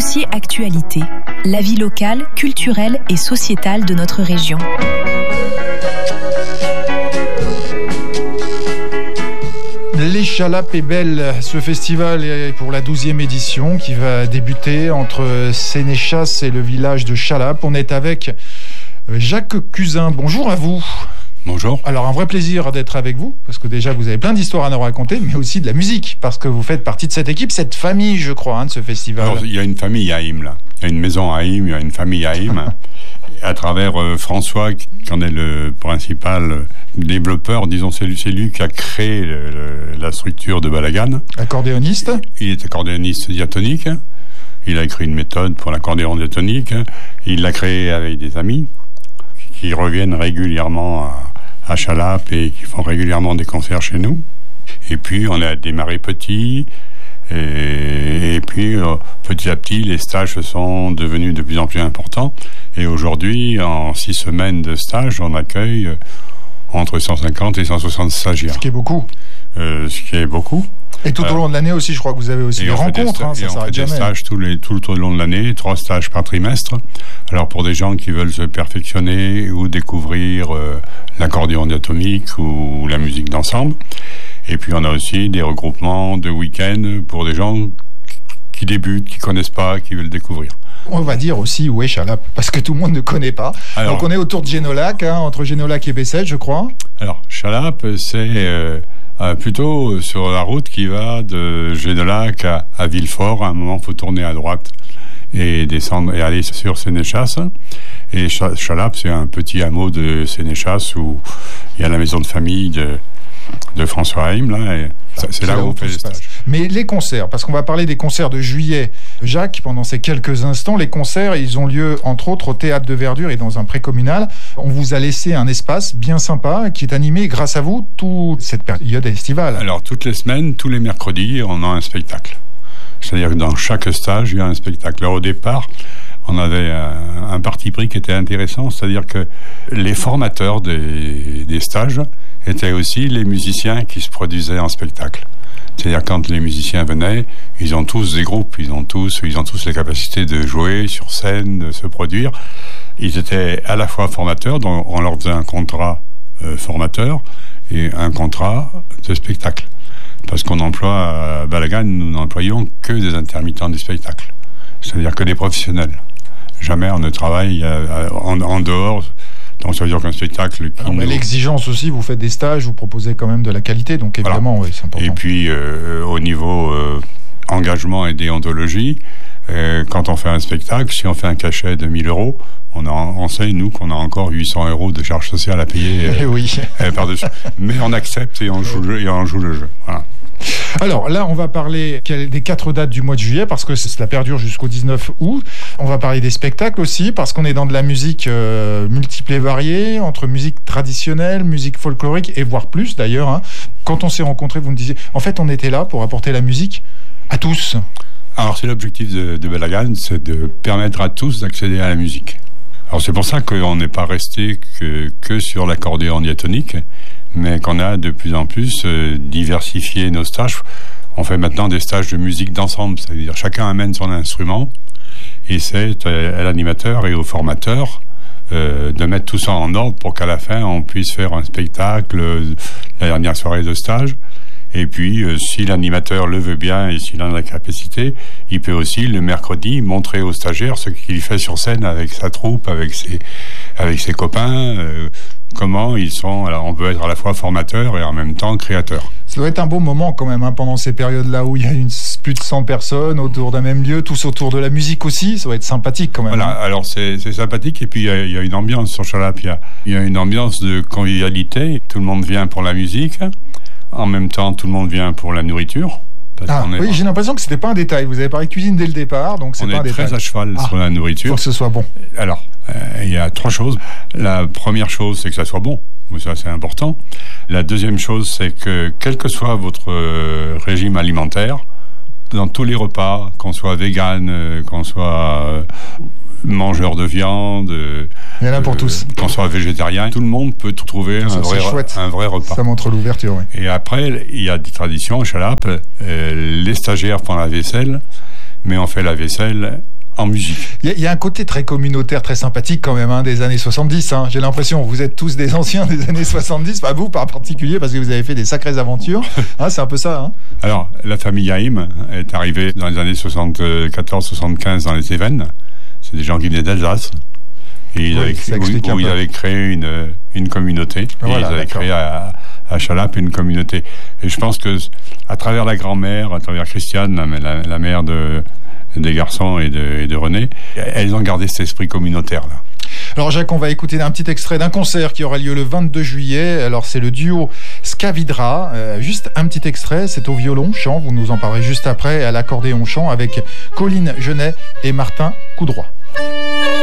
Dossier Actualité, la vie locale, culturelle et sociétale de notre région. Les Chalapes est belle, ce festival est pour la 12e édition qui va débuter entre Sénéchas et le village de Chalapes. On est avec Jacques Cusin. Bonjour à vous. Bonjour. Alors un vrai plaisir d'être avec vous, parce que déjà vous avez plein d'histoires à nous raconter, mais aussi de la musique, parce que vous faites partie de cette équipe, cette famille, je crois, de ce festival. Alors il y a une famille à Haïm, là. Il y a une maison à Haïm, il y a une famille à Haïm. À travers François, qui en est le principal développeur, disons, c'est lui qui a créé la structure de Balagan. Accordéoniste. Il est accordéoniste diatonique. Il a écrit une méthode pour l'accordéon diatonique. Il l'a créé avec des amis qui reviennent régulièrement à Chalapes et qui font régulièrement des concerts chez nous. Et puis, on a démarré petit. Et puis, petit à petit, les stages sont devenus de plus en plus importants. Et aujourd'hui, en 6 semaines de stage, on accueille entre 150 et 160 stagiaires. Ce qui est beaucoup. Et tout au long de l'année aussi, je crois que vous avez aussi des rencontres. Ça s'arrête jamais. On fait des stages tout au long de l'année, 3 stages par trimestre. Alors pour des gens qui veulent se perfectionner ou découvrir l'accordéon diatonique ou la musique d'ensemble. Et puis on a aussi des regroupements de week-end pour des gens qui débutent, qui connaissent pas, qui veulent découvrir. On va dire aussi où est Chalapes, parce que tout le monde ne connaît pas. Alors, donc on est autour de Génolac, entre Génolac et Bessèges, je crois. Alors Chalapes, c'est plutôt sur la route qui va de Génolac à Villefort. À un moment, il faut tourner à droite et descendre et aller sur Sénéchas. Et Chalapes, c'est un petit hameau de Sénéchas où il y a la maison de famille de François Haïm, là, et c'est là où on fait les stages. Mais les concerts, parce qu'on va parler des concerts de juillet. Jacques, pendant ces quelques instants, les concerts, ils ont lieu, entre autres, au Théâtre de Verdure et dans un pré-communal. On vous a laissé un espace bien sympa qui est animé, grâce à vous, toute cette période estivale. Alors, toutes les semaines, tous les mercredis, on a un spectacle. C'est-à-dire que dans chaque stage, il y a un spectacle. Alors, au départ, on avait un parti pris qui était intéressant, c'est-à-dire que les formateurs des stages étaient aussi les musiciens qui se produisaient en spectacle. C'est-à-dire quand les musiciens venaient, ils ont tous des groupes, ils ont tous les capacités de jouer sur scène, de se produire. Ils étaient à la fois formateurs, donc on leur faisait un contrat formateur et un contrat de spectacle. Parce qu'on emploie à Balagan, nous n'employons que des intermittents du spectacle. C'est-à-dire que des professionnels. Jamais on ne travaille en dehors. Donc ça veut dire qu'un spectacle qui l'exigence aussi, vous faites des stages, vous proposez quand même de la qualité, donc évidemment, voilà. Oui, c'est important. Et puis au niveau engagement et déontologie, quand on fait un spectacle, si on fait un cachet de 1 000 €, on sait, nous, qu'on a encore 800 € de charges sociales à payer par-dessus. Mais on accepte et on joue le jeu. Voilà. Alors là, on va parler des 4 dates du mois de juillet, parce que cela perdure jusqu'au 19 août. On va parler des spectacles aussi, parce qu'on est dans de la musique multiple et variée, entre musique traditionnelle, musique folklorique, et voire plus d'ailleurs. Quand on s'est rencontrés, vous me disiez, en fait, on était là pour apporter la musique à tous. Alors c'est l'objectif de Balagan, c'est de permettre à tous d'accéder à la musique. Alors c'est pour ça qu'on n'est pas resté que sur l'accordéon diatonique, mais qu'on a de plus en plus diversifié nos stages. On fait maintenant des stages de musique d'ensemble, c'est-à-dire chacun amène son instrument et c'est à l'animateur et au formateur de mettre tout ça en ordre pour qu'à la fin on puisse faire un spectacle la dernière soirée de stage. Et puis, si l'animateur le veut bien et s'il en a la capacité, il peut aussi, le mercredi, montrer aux stagiaires ce qu'il fait sur scène avec sa troupe, avec ses copains, comment ils sont. Alors, on peut être à la fois formateur et en même temps créateur. Ça doit être un beau moment quand même, pendant ces périodes-là où il y a plus de 100 personnes autour d'un même lieu, tous autour de la musique aussi. Ça doit être sympathique quand même. Voilà, alors c'est sympathique. Et puis, il y a une ambiance sur Chalapes. Il y a une ambiance de convivialité. Tout le monde vient pour la musique. En même temps, tout le monde vient pour la nourriture. Oui, j'ai l'impression que c'était pas un détail. Vous avez parlé de cuisine dès le départ, donc c'est pas un détail. On est très à cheval sur la nourriture. Faut que ce soit bon. Alors, il y a 3 choses. La première chose, c'est que ça soit bon. Ça, c'est important. La deuxième chose, c'est que quel que soit votre régime alimentaire, dans tous les repas, qu'on soit vegan, qu'on soit mangeur de viande, il y en a pour tous. Qu'on soit végétarien, tout le monde peut trouver un vrai repas. Ça montre l'ouverture, oui. Et après, il y a des traditions à Chalapes. Les stagiaires font la vaisselle, mais on fait la vaisselle en musique. Il y a un côté très communautaire, très sympathique quand même, des années 70. J'ai l'impression, vous êtes tous des anciens des années 70, pas vous par particulier, parce que vous avez fait des sacrées aventures. C'est un peu ça. Alors, la famille Yaïm est arrivée dans les années 74-75 dans les Cévennes. C'est des gens qui venaient d'Alsace. Et ils avaient créé une communauté. Voilà, ils avaient créé à Chalap une communauté. Et je pense que à travers la grand-mère, à travers Christiane, la mère des garçons et de René, elles ont gardé cet esprit communautaire-là. Alors Jacques, on va écouter un petit extrait d'un concert qui aura lieu le 22 juillet. Alors c'est le duo Skavidra. Juste un petit extrait, c'est au violon, chant, vous nous en parlerez juste après, à l'accordéon chant avec Colline Genet et Martin Coudroy.